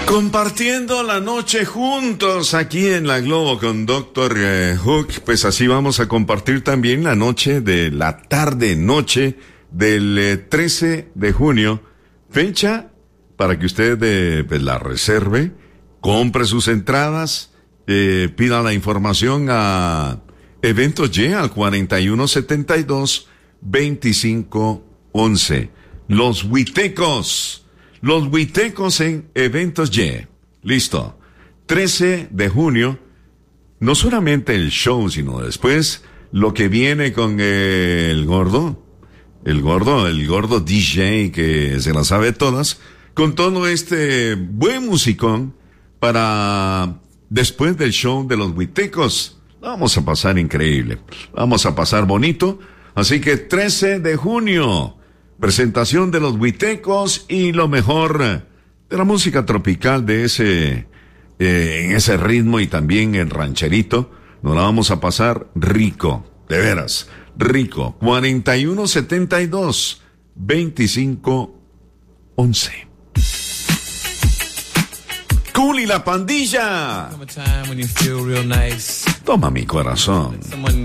Compartiendo la noche juntos aquí en la Globo con Dr. Hook, pues así vamos a compartir también la noche de la tarde-noche del 13 de junio, fecha para que usted pues la reserve, compre sus entradas, pida la información a Eventos Y al 4172-2511. Los Huitecos en Eventos Y. Listo. 13 de junio, no solamente el show, sino después lo que viene con el gordo DJ que se las sabe todas, con todo este buen musicón para después del show de los Huitecos. Vamos a pasar increíble, vamos a pasar bonito, así que 13 de junio, presentación de los Huitecos y lo mejor de la música tropical de en ese ritmo y también el rancherito. Nos la vamos a pasar rico, de veras, rico. 4172-2511. Cool y la pandilla. Toma mi corazón.